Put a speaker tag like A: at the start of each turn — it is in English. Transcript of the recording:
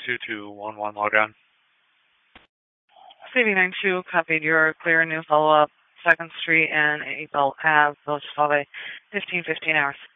A: 2211 log on.
B: CV92 copied your clear new follow-up 2nd Street and 8 Belt Ave, Village Salve, 1515 hours.